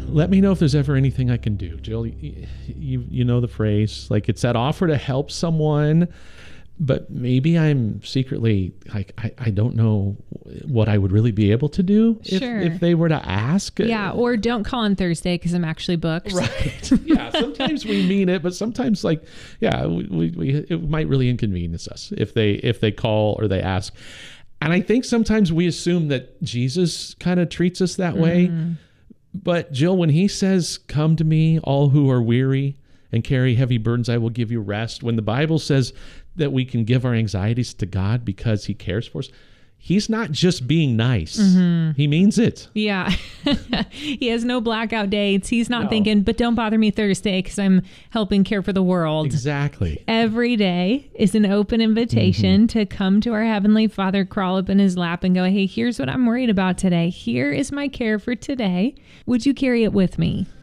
let me know if there's ever anything I can do. Jill, you know the phrase, like it's that offer to help someone, but maybe I'm secretly like, I don't know what I would really be able to do if they were to ask. Yeah, or don't call on Thursday because I'm actually booked. Right. Yeah, sometimes we mean it, but sometimes we it might really inconvenience us if they call or they ask. And I think sometimes we assume that Jesus kind of treats us that way. But Jill, when he says, "Come to me, all who are weary and carry heavy burdens, I will give you rest," when the Bible says that we can give our anxieties to God because he cares for us, he's not just being nice. He means it. Yeah. He has no blackout dates. He's not thinking, but don't bother me Thursday because I'm helping care for the world. Exactly. Every day is an open invitation to come to our Heavenly Father, crawl up in his lap and go, hey, here's what I'm worried about today. Here is my care for today. Would you carry it with me?